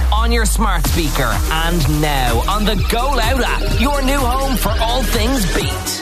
on your smart speaker, and now on the Go Loud app, your new home for all things Beat.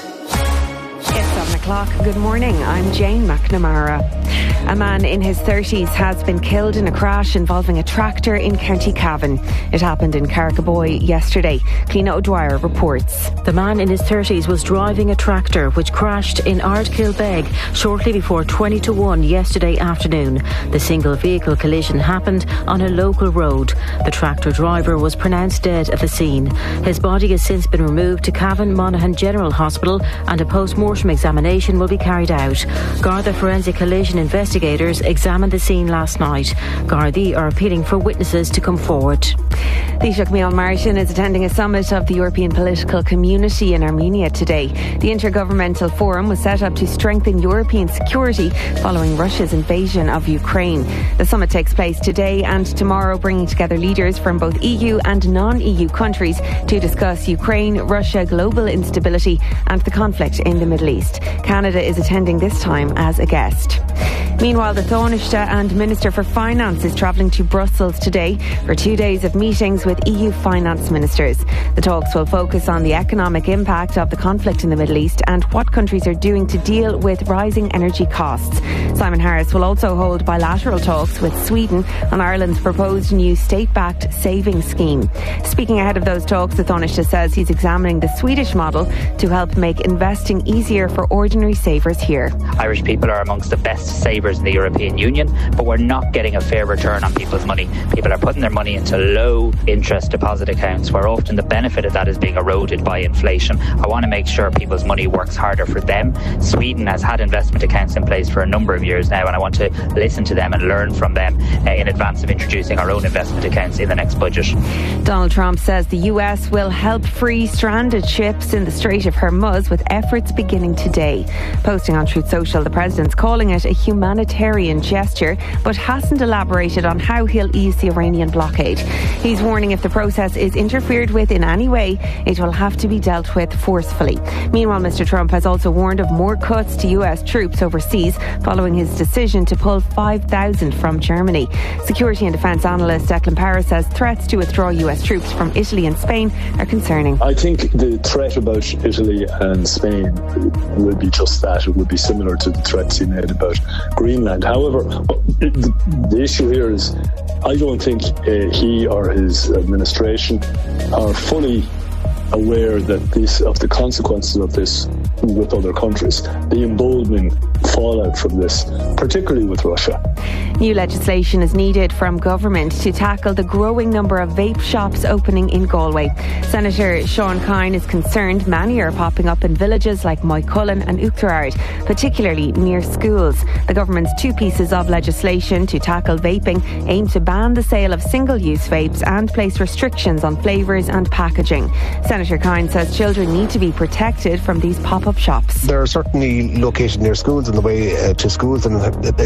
It's 7 o'clock. Good morning. I'm Jane McNamara. A man in his 30s has been killed in a crash involving a tractor in County Cavan. It happened in Carrigaboy yesterday. Cliona O'Dwyer reports. The man in his 30s was driving a tractor which crashed in Ardkilbeg shortly before 20 to 1 yesterday afternoon. The single vehicle collision happened on a local road. The tractor driver was pronounced dead at the scene. His body has since been removed to Cavan Monaghan General Hospital and a post-mortem examination will be carried out. Garda Forensic Collision investigators examined the scene last night. Gardaí are appealing for witnesses to come forward. Taoiseach Micheál Martin is attending a summit of the European political community in Armenia today. The Intergovernmental Forum was set up to strengthen European security following Russia's invasion of Ukraine. The summit takes place today and tomorrow, bringing together leaders from both EU and non-EU countries to discuss Ukraine, Russia, global instability and the conflict in the Middle East. Canada is attending this time as a guest. Meanwhile, the Taoiseach and Minister for Finance is travelling to Brussels today for 2 days of meetings with EU finance ministers. The talks will focus on the economic impact of the conflict in the Middle East and what countries are doing to deal with rising energy costs. Simon Harris will also hold bilateral talks with Sweden on Ireland's proposed new state-backed savings scheme. Speaking ahead of those talks, the Taoiseach says he's examining the Swedish model to help make investing easier for ordinary savers here. Irish people are amongst the best savers in the European Union, but we're not getting a fair return on people's money. People are putting their money into low interest deposit accounts where often the benefit of that is being eroded by inflation. I want to make sure people's money works harder for them. Sweden has had investment accounts in place for a number of years now, and I want to listen to them and learn from them in advance of introducing our own investment accounts in the next budget. Donald Trump says the US will help free stranded ships in the Strait of Hormuz with efforts beginning today. Posting on Truth Social, the president's calling it a humanitarian gesture, but hasn't elaborated on how he'll ease the Iranian blockade. He's warning if the process is interfered with in any way, it will have to be dealt with forcefully. Meanwhile, Mr. Trump has also warned of more cuts to US troops overseas following his decision to pull 5,000 from Germany. Security and defence analyst Declan Parra says threats to withdraw US troops from Italy and Spain are concerning. I think the threat about Italy and Spain will be just that. It would be similar to the threats he made about Greenland. However, the issue here is I don't think he or his administration are fully aware that of the consequences of this with other countries. The emboldening fallout from this, particularly with Russia. New legislation is needed from government to tackle the growing number of vape shops opening in Galway. Senator Sean Kine is concerned many are popping up in villages like Moycullen and Oughterard, particularly near schools. The government's two pieces of legislation to tackle vaping aim to ban the sale of single-use vapes and place restrictions on flavours and packaging. Senator Kine says children need to be protected from these pop-up shops. They're certainly located near schools and the way to schools, and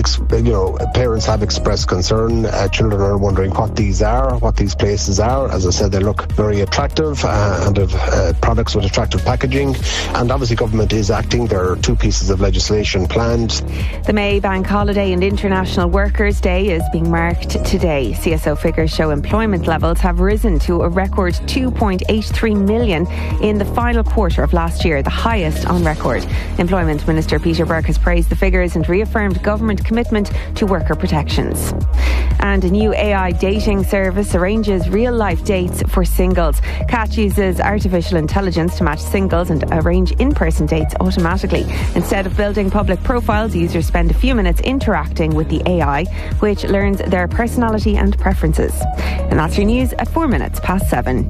parents have expressed concern. Children are wondering what these are, what these places are. As I said, they look very attractive and have products with attractive packaging, and obviously government is acting. There are two pieces of legislation planned. The May Bank Holiday and International Workers' Day is being marked today. CSO figures show employment levels have risen to a record 2.83 million in the final quarter of last year, the highest on record. Employment Minister Peter Burke has praised the figures and reaffirmed government commitment to worker protections. And a new AI dating service arranges real-life dates for singles. Catch uses artificial intelligence to match singles and arrange in-person dates automatically. Instead of building public profiles, users spend a few minutes interacting with the AI, which learns their personality and preferences. And that's your news at 4 minutes past 7.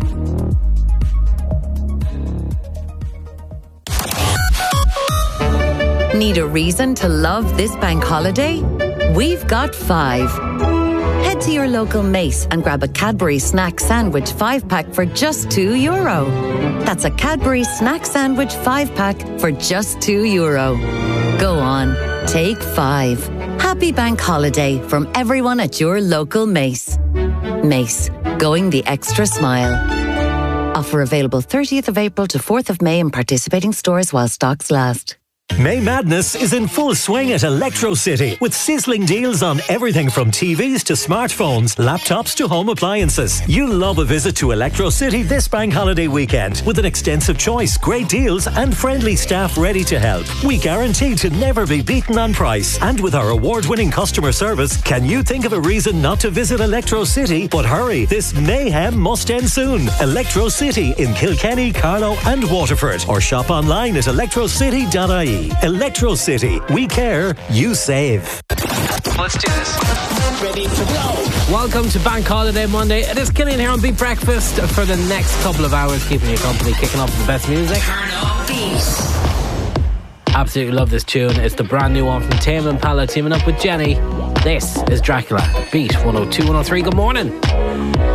Need a reason to love this bank holiday? We've got 5. Head to your local Mace and grab a Cadbury Snack Sandwich 5-pack for just €2. That's a Cadbury Snack Sandwich 5-pack for just €2. Go on, take 5. Happy bank holiday from everyone at your local Mace. Mace, going the extra smile. Offer available 30th of April to 4th of May in participating stores while stocks last. May Madness is in full swing at Electro City with sizzling deals on everything from TVs to smartphones, laptops to home appliances. You'll love a visit to Electro City this bank holiday weekend with an extensive choice, great deals and friendly staff ready to help. We guarantee to never be beaten on price. And with our award-winning customer service, can you think of a reason not to visit Electro City? But hurry, this mayhem must end soon. Electro City in Kilkenny, Carlow and Waterford. Or shop online at electrocity.ie. Electro City. We care, you save. Let's do this. Ready to go. Welcome to Bank Holiday Monday. It is Killian here on Beat Breakfast for the next couple of hours, keeping you company, kicking off the best music. Turn up Beat. Absolutely love this tune. It's the brand new one from Tame Impala teaming up with Jenny. This is Dracula. Beat 102, 103. Good morning.